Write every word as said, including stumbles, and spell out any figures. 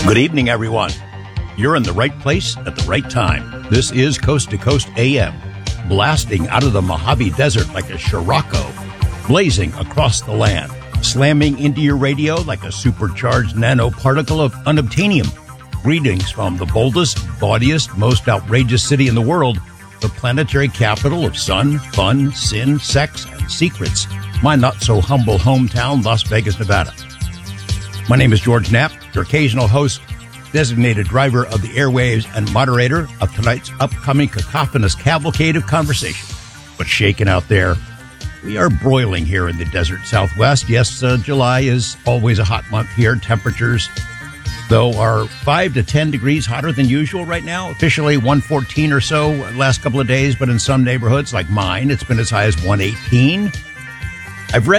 Good evening, everyone. You're in the right place at the right time. This is Coast to Coast A M, blasting out of the Mojave Desert like a Scirocco, blazing across the land, slamming into your radio like a supercharged nanoparticle of unobtainium. Greetings from the boldest, bawdiest, most outrageous city in the world, the planetary capital of sun, fun, sin, sex, and secrets, my not-so-humble hometown, Las Vegas, Nevada. My name is George Knapp, your occasional host, designated driver of the airwaves, and moderator of tonight's upcoming cacophonous cavalcade of conversation. What's shaking out there? We are broiling here in the desert Southwest. Yes, uh, July is always a hot month here. Temperatures, though, are five to ten degrees hotter than usual right now. Officially one fourteen or so last couple of days, but in some neighborhoods like mine, it's been as high as one eighteen. I've read